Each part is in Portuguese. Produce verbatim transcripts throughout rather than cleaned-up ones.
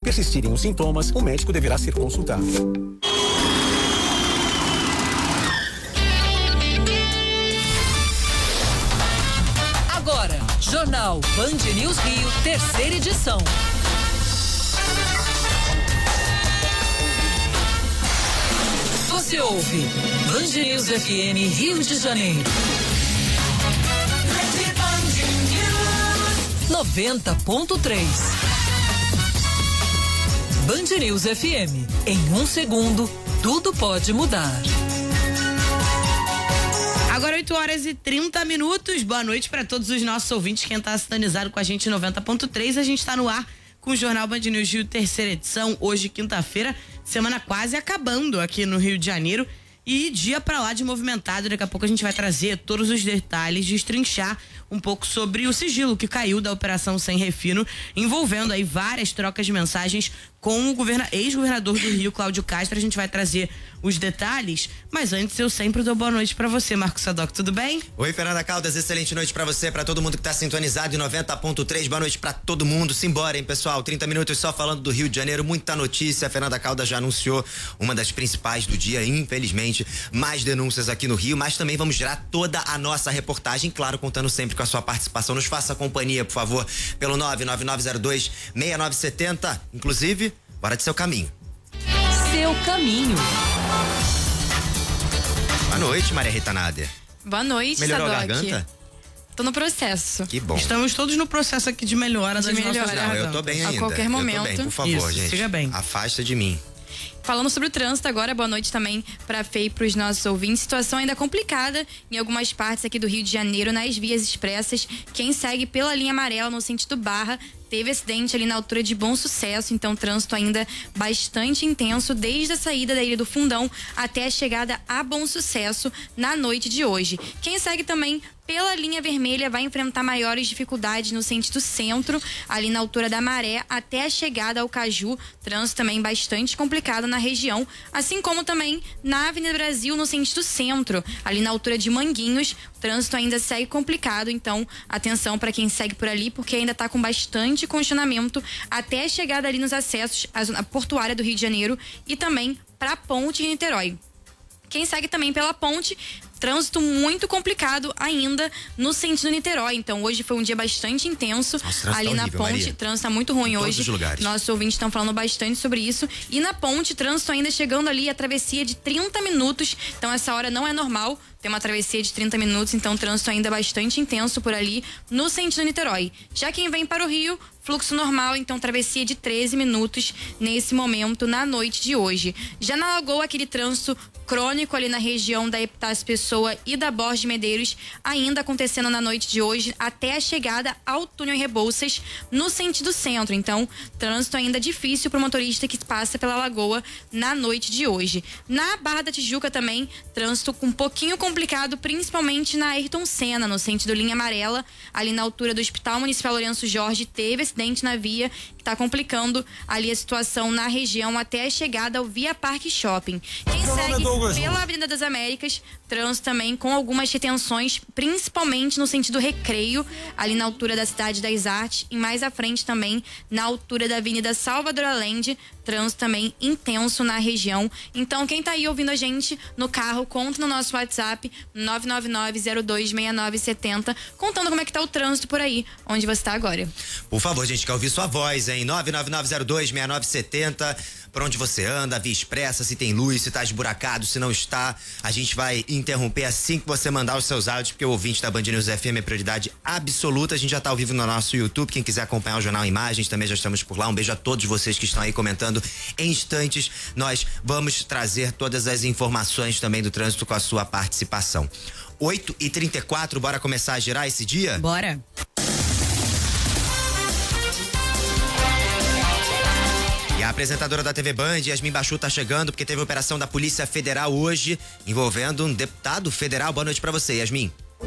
persistirem os sintomas, o médico deverá ser consultado. Agora, Jornal Band News Rio, terceira edição. Você ouve Band News F M Rio de Janeiro. noventa ponto três. Band News F M. Em um segundo, tudo pode mudar. Agora oito horas e trinta minutos. Boa noite para todos os nossos ouvintes. Quem está sintonizado com a gente em noventa ponto três. A gente está no ar com o Jornal Band News Rio, terceira edição. Hoje, quinta-feira, semana quase acabando aqui no Rio de Janeiro. E dia pra lá de movimentado. Daqui a pouco a gente vai trazer todos os detalhes, destrinchar um pouco sobre o sigilo que caiu da Operação Sem Refino, envolvendo aí várias trocas de mensagens com o governa, ex-governador do Rio, Cláudio Castro. A gente vai trazer os detalhes, mas antes eu sempre dou boa noite pra você, Marcos Sadoc, tudo bem? Oi, Fernanda Caldas, excelente noite pra você, pra todo mundo que tá sintonizado em noventa ponto três, boa noite pra todo mundo. Simbora, hein, pessoal, trinta minutos só falando do Rio de Janeiro, muita notícia. A Fernanda Caldas já anunciou uma das principais do dia, infelizmente, mais denúncias aqui no Rio, mas também vamos gerar toda a nossa reportagem, claro, contando sempre com a sua participação. Nos faça companhia, por favor, pelo nove nove nove zero dois seis nove sete zero, inclusive, bora de Seu Caminho. Seu Caminho. Boa noite, Maria Rita Nader. Boa noite, Melhorou Sadoc. a garganta? Tô no processo. Que bom. Estamos todos no processo aqui de melhora De das melhora. nossas Não, gargantas. eu tô bem ainda. A qualquer Eu momento. tô bem, por favor, Isso, gente. siga bem. Afasta de mim. Falando sobre o trânsito agora, boa noite também pra Fê e pros nossos ouvintes. Situação ainda complicada em algumas partes aqui do Rio de Janeiro, nas vias expressas. Quem segue pela linha amarela no sentido Barra teve acidente ali na altura de Bom Sucesso, então trânsito ainda bastante intenso desde a saída da Ilha do Fundão até a chegada a Bom Sucesso na noite de hoje. Quem segue também pela linha vermelha vai enfrentar maiores dificuldades no sentido centro, ali na altura da Maré, até a chegada ao Caju. Trânsito também bastante complicado na região, assim como também na Avenida Brasil, no sentido centro, ali na altura de Manguinhos. O trânsito ainda segue complicado, então atenção para quem segue por ali, porque ainda está com bastante congestionamento até a chegada ali nos acessos à zona portuária do Rio de Janeiro e também para a ponte de Niterói. Quem segue também pela ponte, trânsito muito complicado ainda no sentido Niterói. Então hoje foi um dia bastante intenso. Nossa, ali tá na horrível, ponte, Maria. trânsito tá muito ruim Em todos hoje. os lugares. Nossos ouvintes estão falando bastante sobre isso. E na ponte, trânsito ainda chegando ali a travessia de trinta minutos. Então essa hora não é normal. Tem uma travessia de trinta minutos, então trânsito ainda bastante intenso por ali no sentido Niterói. Já quem vem para o Rio, fluxo normal, então travessia de treze minutos nesse momento, na noite de hoje. Já na Lagoa, aquele trânsito crônico ali na região da Epitácio Pessoa e da Borges de Medeiros, ainda acontecendo na noite de hoje, até a chegada ao túnel Rebouças, no sentido centro. Então, trânsito ainda difícil para o motorista que passa pela Lagoa na noite de hoje. Na Barra da Tijuca também, trânsito um pouquinho complicado, principalmente na Ayrton Senna, no sentido linha amarela, ali na altura do Hospital Municipal Lourenço Jorge, teve acidente na via, que está complicando ali a situação na região até a chegada ao Via Parque Shopping. Quem segue pela Avenida das Américas, trânsito também com algumas retenções, principalmente no sentido Recreio, ali na altura da Cidade das Artes, e mais à frente também na altura da Avenida Salvador Allende, trânsito também intenso na região. Então quem tá aí ouvindo a gente no carro, conta no nosso WhatsApp nove nove nove zero dois seis nove sete zero, contando como é que tá o trânsito por aí, onde você tá agora. Por favor, gente, quer ouvir sua voz, hein? nove nove nove zero dois seis nove sete zero. Por onde você anda, via expressa, se tem luz, se tá esburacado, se não está. A gente vai interromper assim que você mandar os seus áudios, porque o ouvinte da Band News F M é prioridade absoluta. A gente já tá ao vivo no nosso YouTube. Quem quiser acompanhar o Jornal Imagens, também já estamos por lá. Um beijo a todos vocês que estão aí comentando. Em instantes, nós vamos trazer todas as informações também do trânsito com a sua participação. oito e trinta e quatro, bora começar a girar esse dia? Bora. E a apresentadora da T V Band, Yasmin Bachu, tá chegando porque teve operação da Polícia Federal hoje envolvendo um deputado federal. Boa noite pra você, Yasmin. Oi,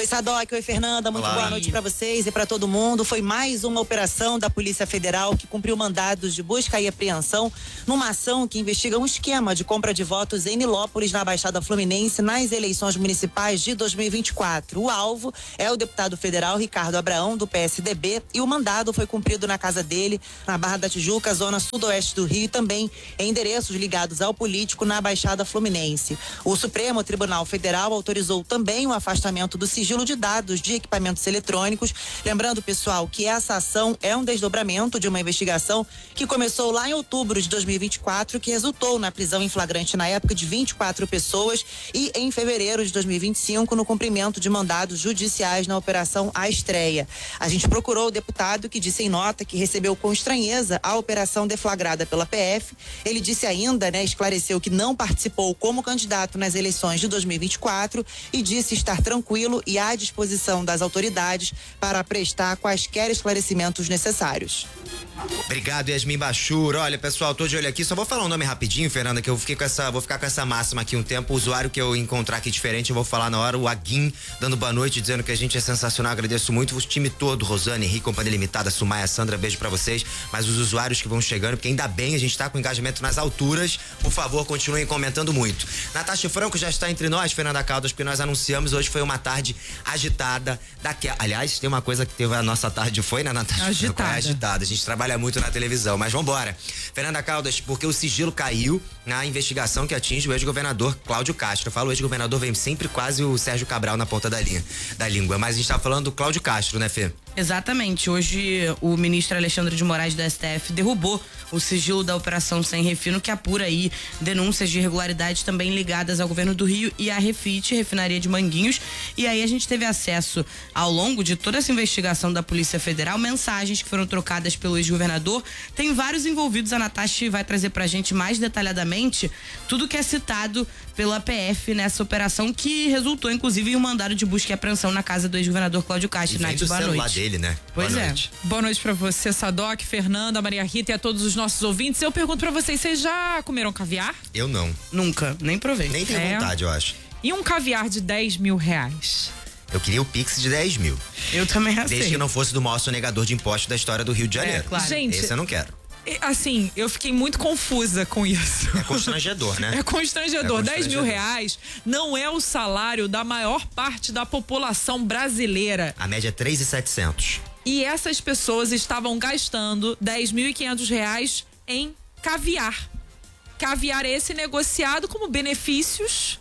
Oi, Sadoc, oi, Fernanda, muito Olá. boa noite para vocês e para todo mundo. Foi mais uma operação da Polícia Federal que cumpriu mandados de busca e apreensão numa ação que investiga um esquema de compra de votos em Nilópolis, na Baixada Fluminense, nas eleições municipais de dois mil e vinte e quatro. O alvo é o deputado federal Ricardo Abraão, do P S D B, e o mandado foi cumprido na casa dele, na Barra da Tijuca, zona sudoeste do Rio, e também em endereços ligados ao político na Baixada Fluminense. O Supremo Tribunal Federal autorizou também o afastamento do sigilo de dados de equipamentos eletrônicos. Lembrando, pessoal, que essa ação é um desdobramento de uma investigação que começou lá em outubro de dois mil e vinte e quatro, que resultou na prisão em flagrante na época de vinte e quatro pessoas e em fevereiro de dois mil e vinte e cinco no cumprimento de mandados judiciais na Operação A Estreia. A gente procurou o deputado, que disse em nota que recebeu com estranheza a operação deflagrada pela P F. Ele disse ainda, né, esclareceu que não participou como candidato nas eleições de dois mil e vinte e quatro e disse estar tranquilo e à disposição das autoridades para prestar quaisquer esclarecimentos necessários. Obrigado, Yasmin Bachur. Olha, pessoal, tô de olho aqui. Só vou falar um nome rapidinho, Fernanda, que eu fiquei com essa, vou ficar com essa máxima aqui um tempo. O usuário que eu encontrar aqui diferente, eu vou falar na hora. O Aguim, dando boa noite, dizendo que a gente é sensacional. Agradeço muito o time todo, Rosane, Henrique, Companhia Limitada, Sumaia, Sandra, beijo pra vocês. Mas os usuários que vão chegando, porque ainda bem, a gente tá com engajamento nas alturas. Por favor, continuem comentando muito. Natasha Franco já está entre nós, Fernanda Caldas, porque nós anunciamos. Hoje foi uma tarde agitada. Daquela. Aliás, tem uma coisa que teve a nossa tarde, foi, né, Natasha? Agitada. É agitada. A gente trabalha muito na televisão, mas vambora. Fernanda Caldas, porque o sigilo caiu na investigação que atinge o ex-governador Cláudio Castro. Eu falo ex-governador, vem sempre quase o Sérgio Cabral na ponta da linha, da língua. Mas a gente tá falando do Cláudio Castro, né, Fê? Exatamente. Hoje o ministro Alexandre de Moraes do S T F derrubou o sigilo da Operação Sem Refino, que apura aí denúncias de irregularidades também ligadas ao governo do Rio e à Refit, refinaria de Manguinhos. E aí a gente teve acesso, ao longo de toda essa investigação da Polícia Federal, mensagens que foram trocadas pelo ex-governador. Tem vários envolvidos, a Natasha vai trazer pra gente mais detalhadamente tudo que é citado pela P F nessa operação, que resultou inclusive em um mandado de busca e apreensão na casa do ex-governador Cláudio Castro. E vem do celular dele, né? Pois Boa é. noite. Boa noite pra você, Sadoc, Fernanda, Maria Rita e a todos os nossos ouvintes. Eu pergunto pra vocês, vocês já comeram caviar? Eu não. Nunca, nem provei. Nem tenho É. vontade, eu acho. E um caviar de dez mil reais? Eu queria o Pix de dez mil. Eu também aceito. Desde que não fosse do maior sonegador de impostos da história do Rio de Janeiro. É, claro. Gente, Esse eu não quero. e, assim, eu fiquei muito confusa com isso. É constrangedor, né? É constrangedor. É dez mil constrangedor. reais não é o salário da maior parte da população brasileira. A média é três mil e setecentos. E essas pessoas estavam gastando dez mil e quinhentos reais em caviar. Caviar esse negociado como benefícios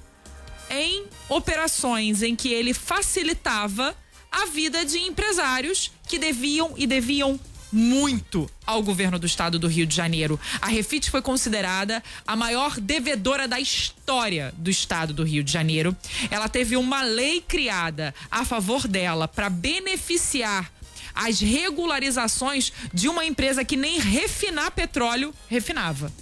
em operações em que ele facilitava a vida de empresários que deviam e deviam muito ao governo do estado do Rio de Janeiro. A Refit foi considerada a maior devedora da história do estado do Rio de Janeiro. Ela teve uma lei criada a favor dela para beneficiar as regularizações de uma empresa que nem refinar petróleo refinava.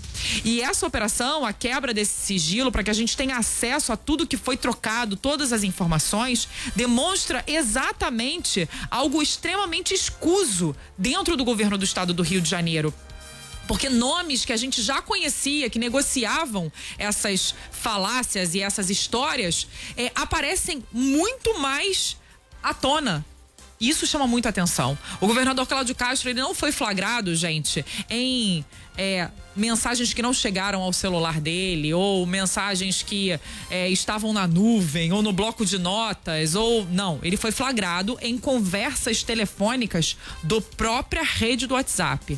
E essa operação, a quebra desse sigilo, para que a gente tenha acesso a tudo que foi trocado, todas as informações, demonstra exatamente algo extremamente escuso dentro do governo do estado do Rio de Janeiro. Porque nomes que a gente já conhecia, que negociavam essas falácias e essas histórias, é, aparecem muito mais à tona. Isso chama muita atenção. O governador Cláudio Castro, ele não foi flagrado, gente, em é, mensagens que não chegaram ao celular dele, ou mensagens que é, estavam na nuvem, ou no bloco de notas, ou... Não, ele foi flagrado em conversas telefônicas do própria rede do WhatsApp.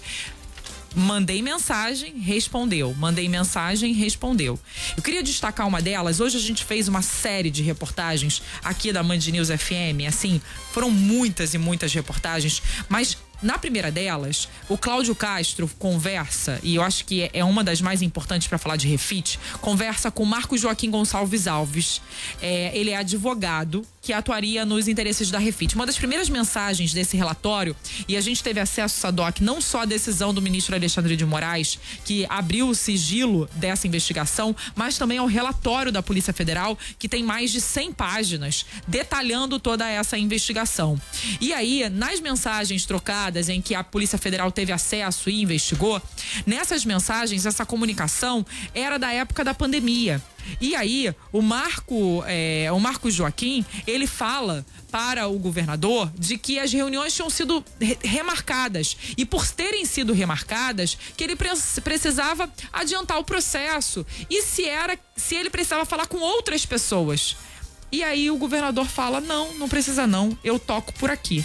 Mandei mensagem, respondeu. Mandei mensagem, respondeu. Eu queria destacar uma delas. Hoje a gente fez uma série de reportagens aqui da Band News F M. Assim, foram muitas e muitas reportagens, mas na primeira delas, o Cláudio Castro conversa, e eu acho que é uma das mais importantes para falar de Refit, conversa com Marcos Joaquim Gonçalves Alves. É, ele é advogado que atuaria nos interesses da Refit. Uma das primeiras mensagens desse relatório, e a gente teve acesso, Sadoc, não só à decisão do ministro Alexandre de Moraes, que abriu o sigilo dessa investigação, mas também ao relatório da Polícia Federal, que tem mais de cem páginas, detalhando toda essa investigação. E aí, nas mensagens trocadas, passadas, em que a Polícia Federal teve acesso e investigou, nessas mensagens, essa comunicação era da época da pandemia. E aí, o Marco, é, o Marco Joaquim, ele fala para o governador de que as reuniões tinham sido re remarcadas. E por terem sido remarcadas, que ele pre precisava adiantar o processo. E se, era, se ele precisava falar com outras pessoas. E aí o governador fala, não, não precisa não, eu toco por aqui.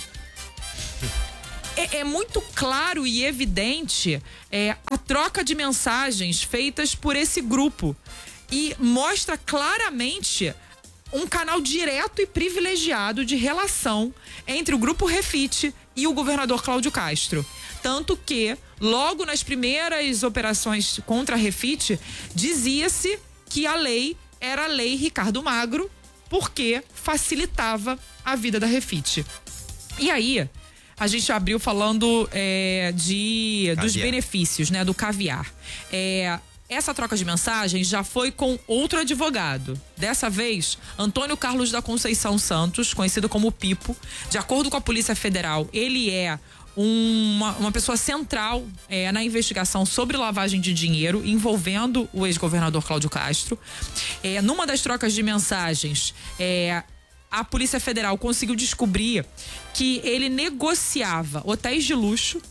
É, é muito claro e evidente é, a troca de mensagens feitas por esse grupo. E mostra claramente um canal direto e privilegiado de relação entre o Grupo Refit e o governador Cláudio Castro. Tanto que, logo nas primeiras operações contra a Refit, dizia-se que a lei era a lei Ricardo Magro, porque facilitava a vida da Refit. E aí, a gente abriu falando é, de, dos benefícios, né, do caviar. É... Essa troca de mensagens já foi com outro advogado. Dessa vez, Antônio Carlos da Conceição Santos, conhecido como Pipo. De acordo com a Polícia Federal, ele é uma, uma pessoa central é, na investigação sobre lavagem de dinheiro envolvendo o ex-governador Cláudio Castro. É, numa das trocas de mensagens, é, a Polícia Federal conseguiu descobrir que ele negociava hotéis de luxo,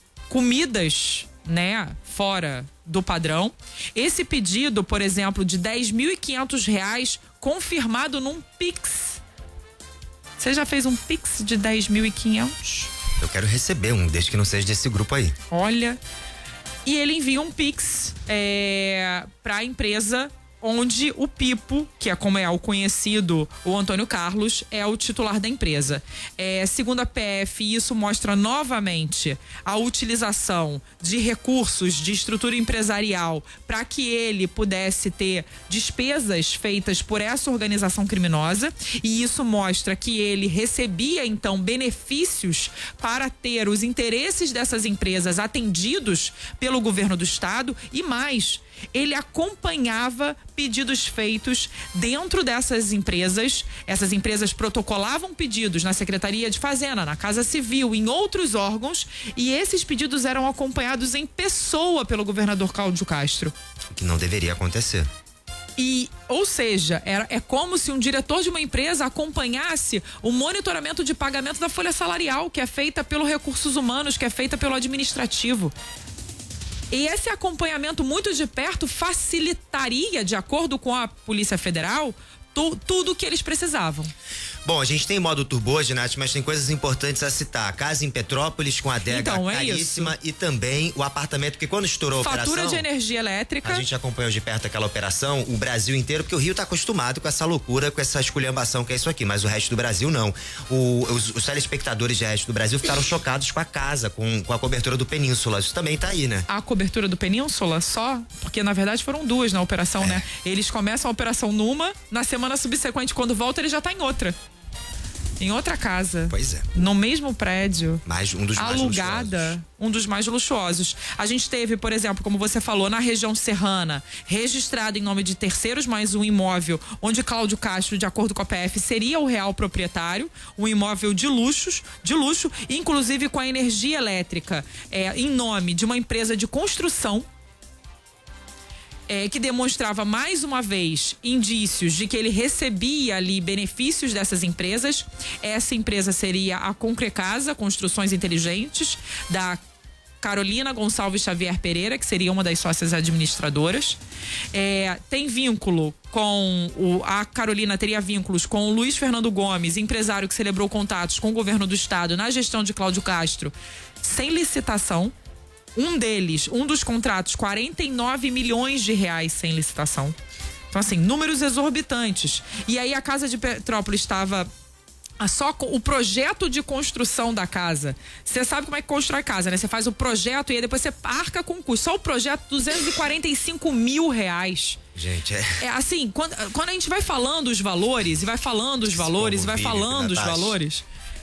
comidas, né, fora do padrão. Esse pedido, por exemplo, de dez mil e quinhentos reais confirmado num Pix. Você já fez um Pix de dez mil e quinhentos? Eu quero receber um, desde que não seja desse grupo aí. Olha. E ele envia um Pix é, para a empresa onde o Pipo, que é como é o conhecido, o Antônio Carlos, é o titular da empresa. É, segundo a P F, isso mostra novamente a utilização de recursos de estrutura empresarial para que ele pudesse ter despesas feitas por essa organização criminosa, e isso mostra que ele recebia então benefícios para ter os interesses dessas empresas atendidos pelo governo do estado, e mais, ele acompanhava pedidos feitos dentro dessas empresas. Essas empresas protocolavam pedidos na Secretaria de Fazenda, na Casa Civil, em outros órgãos, e esses pedidos eram acompanhados em pessoa pelo governador Cláudio Castro. Que não deveria acontecer. E, ou seja, era, é como se um diretor de uma empresa acompanhasse o monitoramento de pagamento da folha salarial, que é feita pelo Recursos Humanos, que é feita pelo Administrativo. E esse acompanhamento muito de perto facilitaria, de acordo com a Polícia Federal, tu, tudo o que eles precisavam. Bom, a gente tem modo turbo hoje, Nath, mas tem coisas importantes a citar. A casa em Petrópolis com a adega então, é caríssima isso. E também o apartamento, porque quando estourou a Fatura operação... Fatura de energia elétrica. A gente acompanhou de perto aquela operação, o Brasil inteiro, porque o Rio tá acostumado com essa loucura, com essa esculhambação que é isso aqui, mas o resto do Brasil não. O, os, os telespectadores de resto do Brasil ficaram chocados com a casa, com, com a cobertura do Península. Isso também tá aí, né? A cobertura do Península só? Porque na verdade foram duas na operação, é. né? Eles começam a operação numa, na semana subsequente, quando volta, ele já tá em outra. Em outra casa. Pois é. No mesmo prédio. Mais um dos mais alugada, luxuosos. Um dos mais luxuosos. A gente teve, por exemplo, como você falou, na região serrana, registrado em nome de terceiros mais um imóvel, onde Cláudio Castro, de acordo com a P F, seria o real proprietário, um imóvel de luxos, de luxo, inclusive com a energia elétrica, é, em nome de uma empresa de construção. É, que demonstrava mais uma vez indícios de que ele recebia ali benefícios dessas empresas. Essa empresa seria a Concrecasa, Construções Inteligentes, da Carolina Gonçalves Xavier Pereira, que seria uma das sócias administradoras. É, tem vínculo com o, a Carolina teria vínculos com o Luiz Fernando Gomes, empresário que celebrou contatos com o governo do estado na gestão de Cláudio Castro, sem licitação. Um deles, um dos contratos, quarenta e nove milhões de reais sem licitação. Então, assim, números exorbitantes. E aí a Casa de Petrópolis estava só com o projeto de construção da casa. Você sabe como é que constrói casa, né? Você faz o projeto e aí depois você arca com o custo. Só o projeto, duzentos e quarenta e cinco mil reais. Gente, é... É assim, quando, quando a gente vai falando os valores, e vai falando os valores, e vai falando os valores...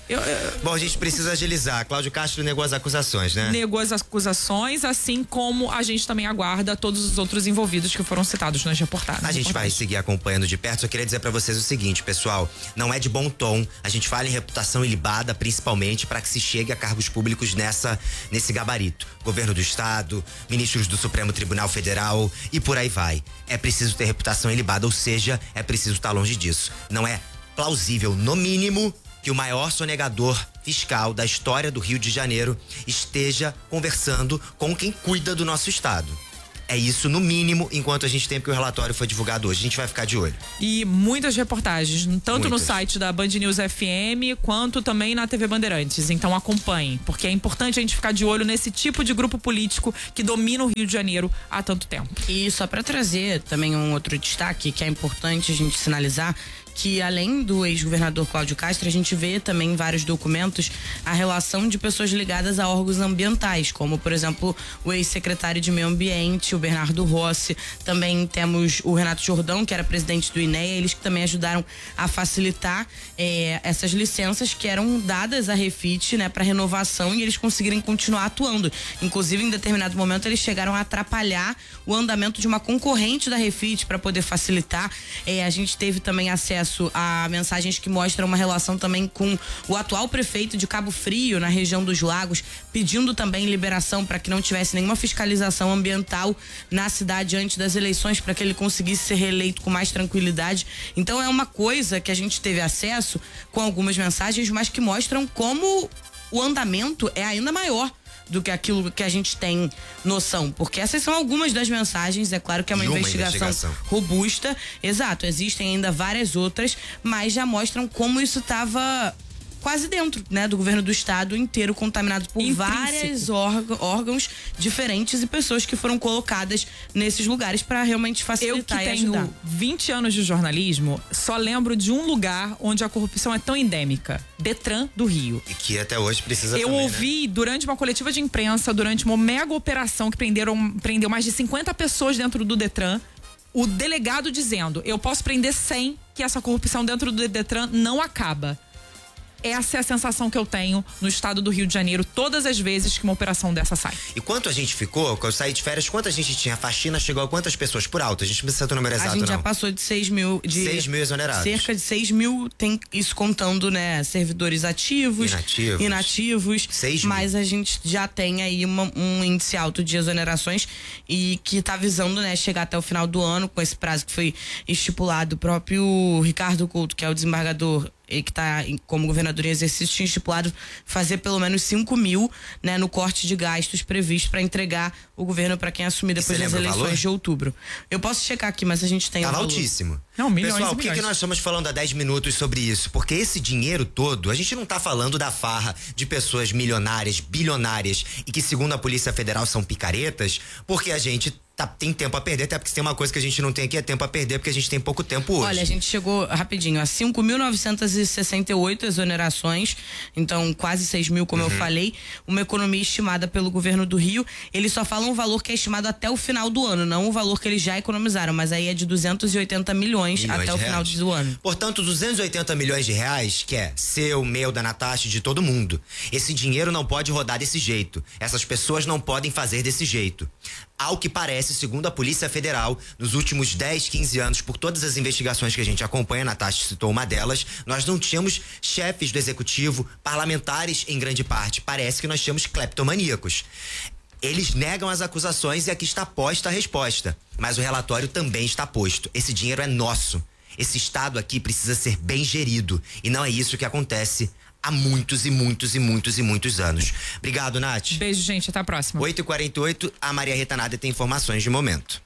Eu, eu... Bom, a gente precisa agilizar. Cláudio Castro negou as acusações, né? Negou as acusações, assim como a gente também aguarda todos os outros envolvidos que foram citados nas reportagens. A gente vai seguir acompanhando de perto. Só queria dizer pra vocês o seguinte, pessoal, não é de bom tom. A gente fala em reputação ilibada, principalmente para que se chegue a cargos públicos nessa nesse gabarito. Governo do Estado, ministros do Supremo Tribunal Federal e por aí vai. É preciso ter reputação ilibada, ou seja, é preciso estar longe disso. Não é plausível, no mínimo, que o maior sonegador fiscal da história do Rio de Janeiro esteja conversando com quem cuida do nosso estado. É isso, no mínimo, enquanto a gente tem, porque o relatório foi divulgado hoje. A gente vai ficar de olho. E muitas reportagens, tanto muitas. no site da Band News F M, quanto também na T V Bandeirantes. Então acompanhem, porque é importante a gente ficar de olho nesse tipo de grupo político que domina o Rio de Janeiro há tanto tempo. E só para trazer também um outro destaque, que é importante a gente sinalizar, que além do ex-governador Cláudio Castro, a gente vê também em vários documentos a relação de pessoas ligadas a órgãos ambientais, como, por exemplo, o ex-secretário de Meio Ambiente, o Bernardo Rossi. Também temos o Renato Jordão, que era presidente do I N E A, eles que também ajudaram a facilitar eh, essas licenças que eram dadas à Refit, né, para renovação, e eles conseguirem continuar atuando. Inclusive, em determinado momento, eles chegaram a atrapalhar o andamento de uma concorrente da Refit para poder facilitar. Eh, a gente teve também acesso a mensagens que mostram uma relação também com o atual prefeito de Cabo Frio, na região dos Lagos, pedindo também liberação para que não tivesse nenhuma fiscalização ambiental na cidade antes das eleições, para que ele conseguisse ser reeleito com mais tranquilidade. Então é uma coisa que a gente teve acesso com algumas mensagens, mas que mostram como o andamento é ainda maior do que aquilo que a gente tem noção, porque essas são algumas das mensagens. É claro que é uma, uma investigação, investigação robusta, exato, existem ainda várias outras, mas já mostram como isso estava quase dentro, né, do governo do estado inteiro, contaminado por Intrínseco. vários órgãos diferentes e pessoas que foram colocadas nesses lugares para realmente facilitar e ajudar. Eu que tenho vinte anos de jornalismo, só lembro de um lugar onde a corrupção é tão endêmica: Detran do Rio. E que até hoje precisa Eu também, ouvi né? durante uma coletiva de imprensa, durante uma mega operação que prenderam, prendeu mais de cinquenta pessoas dentro do Detran, o delegado dizendo: eu posso prender cem, que essa corrupção dentro do Detran não acaba. Essa é a sensação que eu tenho no estado do Rio de Janeiro todas as vezes que uma operação dessa sai. E quanto a gente ficou, quando eu saí de férias, quanta gente tinha? A faxina chegou a quantas pessoas por alto? A gente não precisa ter o número exato, não. A gente não. já passou de seis mil. De seis mil exonerados. Cerca de seis mil, tem isso contando, né, servidores ativos. Inativos. Inativos. seis mil. Mas a gente já tem aí uma, um índice alto de exonerações e que tá visando, né, chegar até o final do ano, com esse prazo que foi estipulado. O próprio Ricardo Couto, que é o desembargador e que está como governador em exercício, tinha estipulado fazer pelo menos cinco mil, né, no corte de gastos previsto para entregar o governo para quem assumir depois das eleições de outubro. Eu posso checar aqui, mas a gente tem Tava o valor. altíssimo. Não, milhões Pessoal, e por que, milhões. que nós estamos falando há dez minutos sobre isso? Porque esse dinheiro todo, a gente não tá falando da farra de pessoas milionárias, bilionárias e que, segundo a Polícia Federal, são picaretas, porque a gente tá, tem tempo a perder, até porque se tem uma coisa que a gente não tem aqui é tempo a perder, porque a gente tem pouco tempo hoje. Olha, a gente chegou rapidinho a cinco mil novecentas e sessenta e oito exonerações, então quase seis mil, como Uhum. eu falei. Uma economia estimada pelo governo do Rio. Eles só falam um valor que é estimado até o final do ano, não o valor que eles já economizaram, mas aí é de duzentos e oitenta milhões, Milhões até de o final reais. do ano. Portanto, duzentos e oitenta milhões de reais, que é seu, meu, da Natasha, de todo mundo. Esse dinheiro não pode rodar desse jeito. Essas pessoas não podem fazer desse jeito. Ao que parece, segundo a Polícia Federal, nos últimos dez, quinze anos, por todas as investigações que a gente acompanha, a Natasha citou uma delas, nós não tínhamos chefes do executivo, parlamentares em grande parte. Parece que nós tínhamos cleptomaníacos. Eles negam as acusações e aqui está posta a resposta. Mas o relatório também está posto. Esse dinheiro é nosso. Esse estado aqui precisa ser bem gerido. E não é isso que acontece há muitos e muitos e muitos e muitos anos. Obrigado, Nath. Beijo, gente. Até a próxima. oito e quarenta e oito, a Maria Rita Nader tem informações de momento.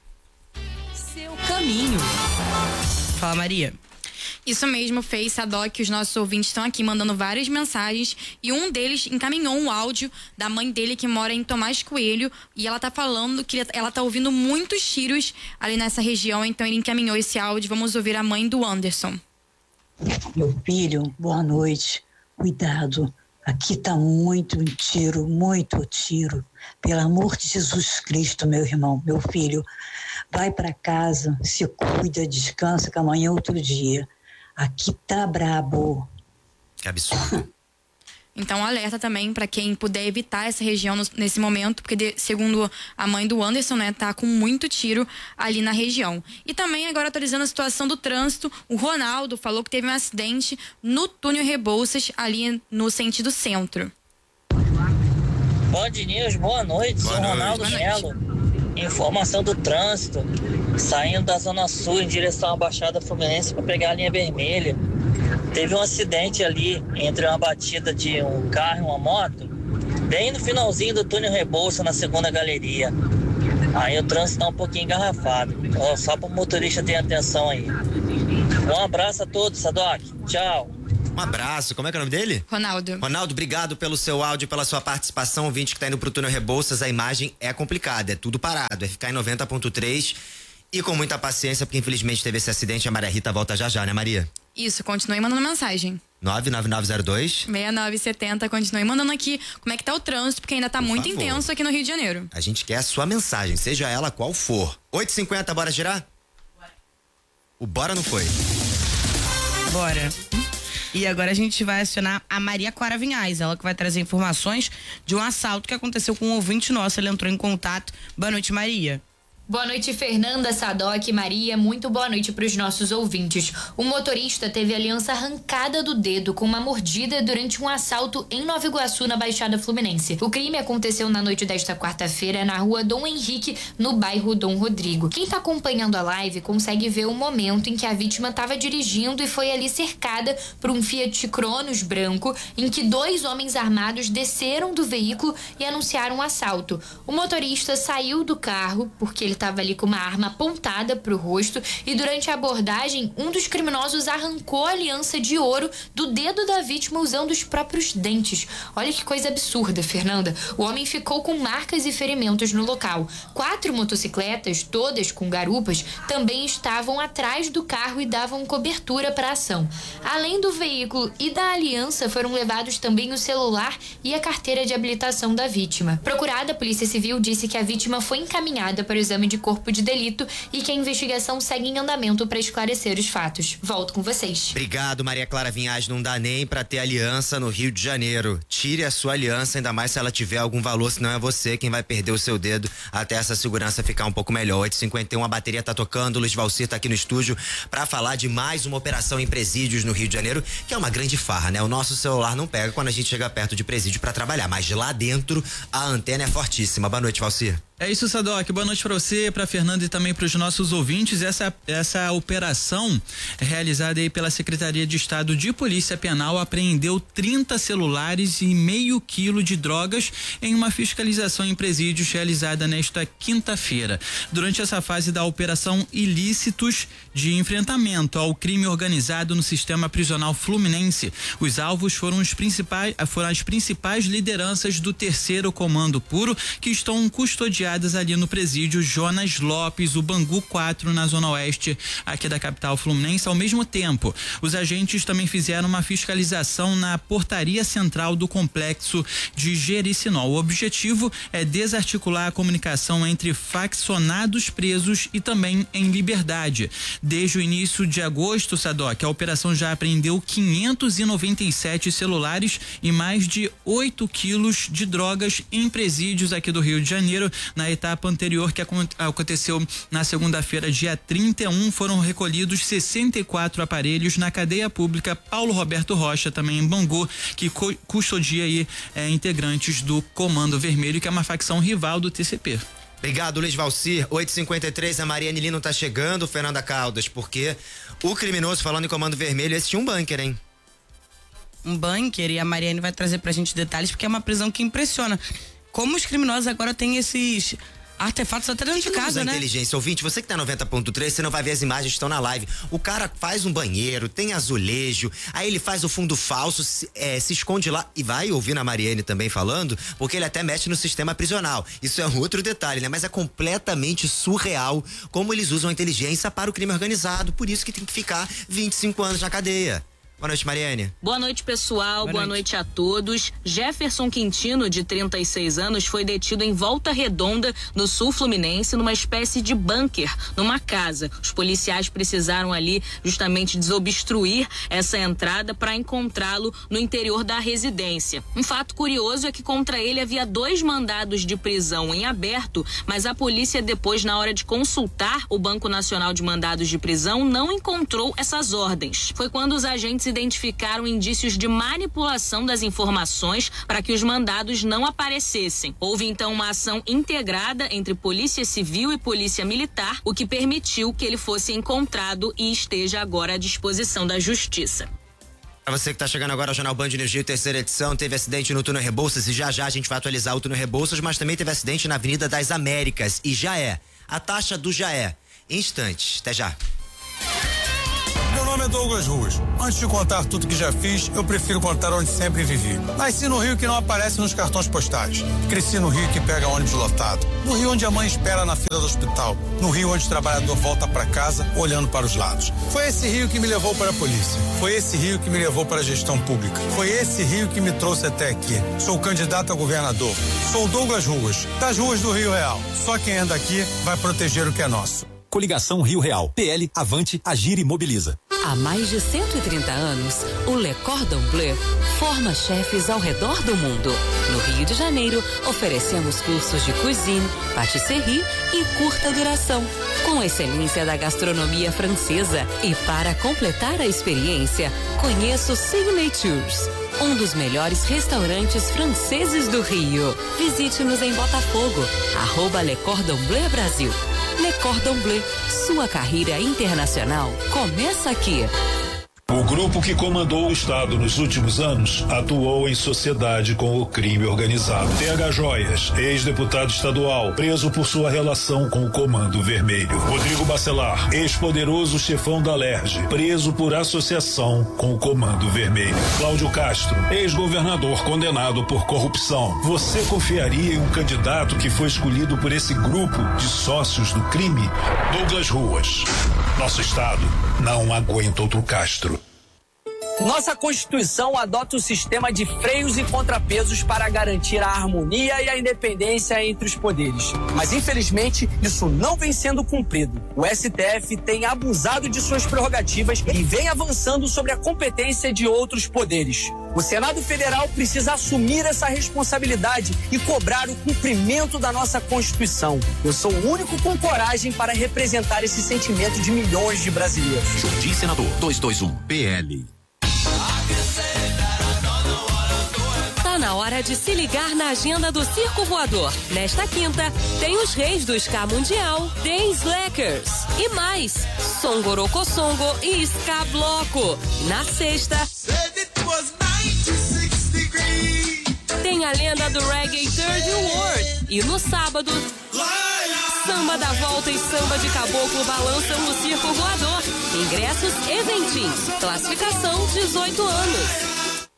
Seu caminho. Fala, Maria. Isso mesmo, Fê, Sadoc, os nossos ouvintes estão aqui mandando várias mensagens e um deles encaminhou um áudio da mãe dele que mora em Tomás Coelho e ela tá falando que ela tá ouvindo muitos tiros ali nessa região, então ele encaminhou esse áudio. Vamos ouvir a mãe do Anderson. Meu filho, boa noite. Cuidado, aqui tá muito tiro, muito tiro. Pelo amor de Jesus Cristo, meu irmão, meu filho, vai para casa, se cuida, descansa, que amanhã é outro dia. Aqui tá brabo. Que absurdo. Então, alerta também para quem puder evitar essa região no, nesse momento, porque de, segundo a mãe do Anderson, né, tá com muito tiro ali na região. E também agora atualizando a situação do trânsito, o Ronaldo falou que teve um acidente no túnel Rebouças, ali no sentido centro. Band News, boa noite, boa sou noite. Ronaldo Melo. Informação do trânsito, saindo da Zona Sul em direção à Baixada Fluminense para pegar a linha vermelha. Teve um acidente ali entre uma batida de um carro e uma moto, bem no finalzinho do túnel Rebouça, na segunda galeria. Aí o trânsito tá um pouquinho engarrafado. Ó, só para o motorista ter atenção aí. Um abraço a todos, Sadoc. Tchau. Um abraço, como é que é o nome dele? Ronaldo. Ronaldo, obrigado pelo seu áudio, pela sua participação. Ouvinte que tá indo pro túnel Rebouças, a imagem é complicada, é tudo parado, é ficar em noventa ponto três e com muita paciência, porque infelizmente teve esse acidente. A Maria Rita volta já já, né, Maria? Isso, continue mandando mensagem. nove nove nove zero dois seis nove sete zero, continue mandando aqui como é que tá o trânsito, porque ainda tá Por muito favor. intenso aqui no Rio de Janeiro. A gente quer a sua mensagem, seja ela qual for. oito e cinquenta, bora girar? O bora não foi. Bora. E agora a gente vai acionar a Maria Clara Vinhais, ela que vai trazer informações de um assalto que aconteceu com um ouvinte nosso. Ele entrou em contato. Boa noite, Maria. Boa noite, Fernanda, Sadoc, Maria. Muito boa noite para os nossos ouvintes. Um motorista teve a aliança arrancada do dedo com uma mordida durante um assalto em Nova Iguaçu, na Baixada Fluminense. O crime aconteceu na noite desta quarta-feira na rua Dom Henrique, no bairro Dom Rodrigo. Quem está acompanhando a live consegue ver o momento em que a vítima estava dirigindo e foi ali cercada por um Fiat Cronos branco, em que dois homens armados desceram do veículo e anunciaram um assalto. O motorista saiu do carro porque ele estava ali com uma arma apontada para o rosto e durante a abordagem, um dos criminosos arrancou a aliança de ouro do dedo da vítima usando os próprios dentes. Olha que coisa absurda, Fernanda. O homem ficou com marcas e ferimentos no local. Quatro motocicletas, todas com garupas, também estavam atrás do carro e davam cobertura para a ação. Além do veículo e da aliança, foram levados também o celular e a carteira de habilitação da vítima. Procurada, a Polícia Civil disse que a vítima foi encaminhada para o exame de corpo de delito e que a investigação segue em andamento para esclarecer os fatos. Volto com vocês. Obrigado, Maria Clara Vinhais. Não dá nem pra ter aliança no Rio de Janeiro. Tire a sua aliança, ainda mais se ela tiver algum valor, senão é você quem vai perder o seu dedo até essa segurança ficar um pouco melhor. oito e cinquenta e um, a bateria tá tocando, o Luiz Valcir tá aqui no estúdio pra falar de mais uma operação em presídios no Rio de Janeiro, que é uma grande farra, né? O nosso celular não pega quando a gente chega perto de presídio pra trabalhar, mas lá dentro a antena é fortíssima. Boa noite, Valcir. É isso, Sadoc. Boa noite para você, para Fernanda e também para os nossos ouvintes. Essa essa operação realizada aí pela Secretaria de Estado de Polícia Penal apreendeu trinta celulares e meio quilo de drogas em uma fiscalização em presídios realizada nesta quinta-feira. Durante essa fase da operação Ilícitos de enfrentamento ao crime organizado no sistema prisional fluminense, os alvos foram os principais foram as principais lideranças do terceiro Comando Puro, que estão custodiadas ali no presídio Jonas Lopes, o Bangu quatro, na zona oeste aqui da capital fluminense. Ao mesmo tempo, os agentes também fizeram uma fiscalização na portaria central do complexo de Jericinó. O objetivo é desarticular a comunicação entre faccionados presos e também em liberdade. Desde o início de agosto, Sadoc, a operação já apreendeu quinhentos e noventa e sete celulares e mais de oito quilos de drogas em presídios aqui do Rio de Janeiro. Na etapa anterior, que aconteceu na segunda-feira, dia trinta e um, foram recolhidos sessenta e quatro aparelhos na cadeia pública Paulo Roberto Rocha, também em Bangu, que custodia aí é, integrantes do Comando Vermelho, que é uma facção rival do T C P. Obrigado, Luiz Valcir. oito e cinquenta e três, a Mariane Lino tá chegando, Fernanda Caldas, porque o criminoso, falando em Comando Vermelho, esse tinha um bunker, hein? Um bunker, e a Mariane vai trazer pra gente detalhes, porque é uma prisão que impressiona. Como os criminosos agora têm esses artefatos até dentro de casa, né? Inteligência, ouvinte, você que tá noventa ponto três, você não vai ver as imagens que estão na live. O cara faz um banheiro, tem azulejo, aí ele faz o fundo falso, se, é, se esconde lá e vai ouvir a Mariane também falando, porque ele até mexe no sistema prisional. Isso é um outro detalhe, né? Mas é completamente surreal como eles usam a inteligência para o crime organizado. Por isso que tem que ficar vinte e cinco anos na cadeia. Boa noite, Mariane. Boa noite, pessoal. Boa, Boa noite. noite a todos. Jefferson Quintino, de trinta e seis anos, foi detido em Volta Redonda, no sul fluminense, numa espécie de bunker, numa casa. Os policiais precisaram ali justamente desobstruir essa entrada para encontrá-lo no interior da residência. Um fato curioso é que contra ele havia dois mandados de prisão em aberto, mas a polícia depois, na hora de consultar o Banco Nacional de Mandados de Prisão, não encontrou essas ordens. Foi quando os agentes identificaram indícios de manipulação das informações para que os mandados não aparecessem. Houve então uma ação integrada entre Polícia Civil e Polícia Militar, o que permitiu que ele fosse encontrado e esteja agora à disposição da Justiça. Pra você que tá chegando agora ao Jornal Band News Rio, terceira edição, teve acidente no túnel Rebouças e já já a gente vai atualizar o túnel Rebouças, mas também teve acidente na Avenida das Américas e já é. A taxa do já é. Instantes, até já. Meu nome é Douglas Ruas. Antes de contar tudo que já fiz, eu prefiro contar onde sempre vivi. Nasci no Rio que não aparece nos cartões postais. Cresci no Rio que pega ônibus lotado. No Rio onde a mãe espera na fila do hospital. No Rio onde o trabalhador volta para casa olhando para os lados. Foi esse Rio que me levou para a polícia. Foi esse Rio que me levou para a gestão pública. Foi esse Rio que me trouxe até aqui. Sou candidato a governador. Sou Douglas Ruas, das ruas do Rio Real. Só quem anda aqui vai proteger o que é nosso. Coligação Rio Real. P L, Avante, Agir e Mobiliza. Há mais de cento e trinta anos, o Le Cordon Bleu forma chefes ao redor do mundo. No Rio de Janeiro, oferecemos cursos de cuisine, patisserie e curta duração, com excelência da gastronomia francesa. E para completar a experiência, conheça o Signatures, um dos melhores restaurantes franceses do Rio. Visite-nos em Botafogo, arroba Le Cordon Bleu Brasil. Le Cordon Bleu, sua carreira internacional começa aqui. O grupo que comandou o Estado nos últimos anos atuou em sociedade com o crime organizado. T H Joias, ex-deputado estadual, preso por sua relação com o Comando Vermelho. Rodrigo Bacelar, ex-poderoso chefão da Alerj, preso por associação com o Comando Vermelho. Cláudio Castro, ex-governador condenado por corrupção. Você confiaria em um candidato que foi escolhido por esse grupo de sócios do crime? Douglas Ruas. Nosso Estado não aguenta outro Castro. Nossa Constituição adota o sistema de freios e contrapesos para garantir a harmonia e a independência entre os poderes. Mas, infelizmente, isso não vem sendo cumprido. O S T F tem abusado de suas prerrogativas e vem avançando sobre a competência de outros poderes. O Senado Federal precisa assumir essa responsabilidade e cobrar o cumprimento da nossa Constituição. Eu sou o único com coragem para representar esse sentimento de milhões de brasileiros. Jardim Senador duzentos e vinte e um, P L. Tá na hora de se ligar na agenda do Circo Voador. Nesta quinta, tem os reis do ska mundial, The Slackers. E mais, Songoroko Songo e Ska Bloco. Na sexta, tem a lenda do reggae Third World. E no sábado, samba da volta e samba de caboclo balançam no Circo Voador. Ingressos Eventim. Classificação dezoito anos.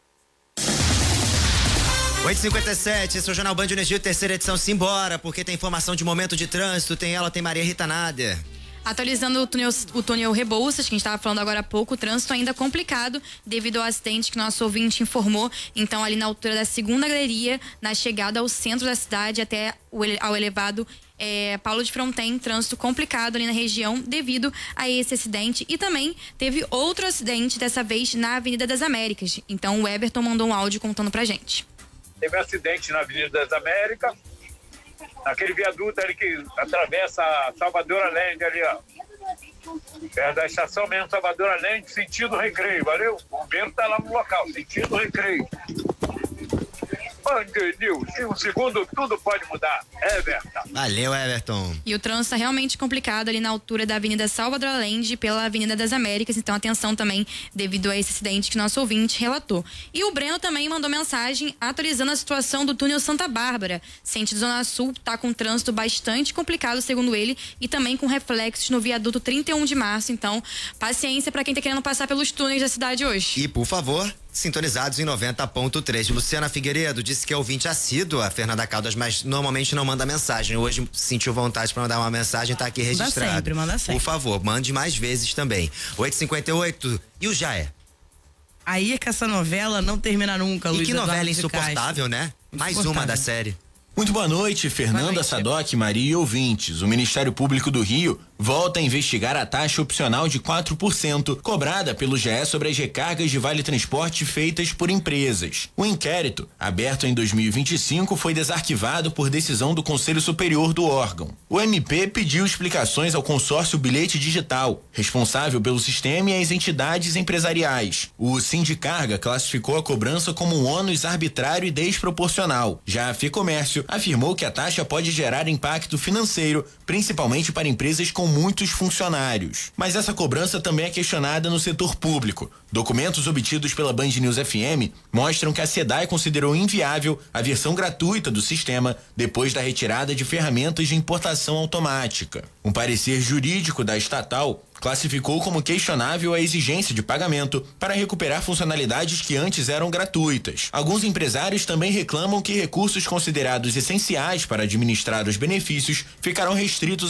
oito e cinquenta e sete, esse é o Jornal Band News Rio, terceira edição. Simbora, porque tem informação de momento de trânsito. Tem ela, tem Maria Rita Nader. Atualizando o túnel, o túnel Rebouças, que a gente estava falando agora há pouco, o trânsito ainda complicado devido ao acidente que nosso ouvinte informou. Então, ali na altura da segunda galeria, na chegada ao centro da cidade até o, ao elevado é, Paulo de Fronten, trânsito complicado ali na região devido a esse acidente. E também teve outro acidente, dessa vez na Avenida das Américas. Então, o Everton mandou um áudio contando pra gente. Teve um acidente na Avenida das Américas, naquele viaduto ali que atravessa a Salvador Allende ali, ó. Perto da estação mesmo, Salvador Allende, sentido Recreio, valeu? O bombeiro tá lá no local, sentido Recreio. Band News, em um segundo tudo pode mudar. Everton. Valeu, Everton. E o trânsito tá realmente complicado ali na altura da Avenida Salvador Allende pela Avenida das Américas, então atenção também devido a esse acidente que nosso ouvinte relatou. E o Breno também mandou mensagem atualizando a situação do túnel Santa Bárbara. Sentido Zona Sul tá com trânsito bastante complicado, segundo ele, e também com reflexos no viaduto trinta e um de março, então paciência para quem tá querendo passar pelos túneis da cidade hoje. E, por favor, sintonizados em noventa ponto três. Luciana Figueiredo disse que é ouvinte assídua, a Fernanda Caldas, mas normalmente não manda mensagem. Hoje sentiu vontade para mandar uma mensagem, tá aqui registrado. Manda sempre, manda sempre. Por favor, mande mais vezes também. oito e cinquenta e oito, e o já é? Aí é que essa novela não termina nunca, Luiz E que Eduardo novela de insuportável, né? Mais uma da série. Muito boa noite, Fernanda Sadoc, Maria e ouvintes. O Ministério Público do Rio volta a investigar a taxa opcional de quatro por cento cobrada pelo G E sobre as recargas de vale transporte feitas por empresas. O inquérito, aberto em dois mil e vinte e cinco, foi desarquivado por decisão do Conselho Superior do órgão. O M P pediu explicações ao consórcio Bilhete Digital, responsável pelo sistema, e às entidades empresariais. O Sindicarga classificou a cobrança como um ônus arbitrário e desproporcional. Já a Fecomércio afirmou que a taxa pode gerar impacto financeiro, principalmente para empresas com muitos funcionários. Mas essa cobrança também é questionada no setor público. Documentos obtidos pela Band News F M mostram que a SEDAI considerou inviável a versão gratuita do sistema depois da retirada de ferramentas de importação automática. Um parecer jurídico da estatal classificou como questionável a exigência de pagamento para recuperar funcionalidades que antes eram gratuitas. Alguns empresários também reclamam que recursos considerados essenciais para administrar os benefícios ficarão restritos